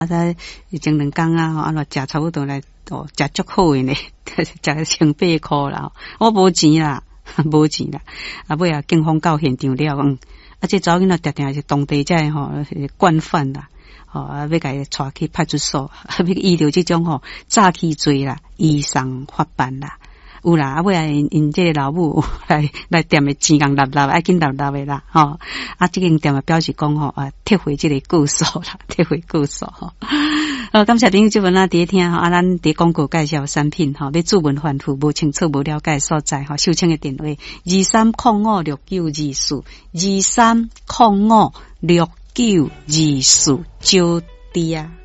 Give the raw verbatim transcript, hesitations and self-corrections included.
啊，在前两天啊，啊，若食差不多来哦，食足好诶呢，食千八箍啦，我无钱啦，无钱啦，啊，尾啊，警方到现场了，嗯，啊，这查某囡仔定定是当地遮诶吼惯犯啦，吼、哦、啊，要甲伊带去派出所，啊，要依照这种吼诈欺罪啦，移送法办啦。有啦，啊尾啊，因因这个老母来来店诶钱共纳纳，爱紧纳纳诶啦，吼、哦，啊，这间店啊表示讲吼啊，退回这个故事啦，退回故事吼。好，感谢朋友这份啊，伫听吼，啊，咱伫广告介绍产品吼，要注文反复无清楚无了解所在吼，收请的电话二三零五六九二四二三零五六九二四，招弟啊。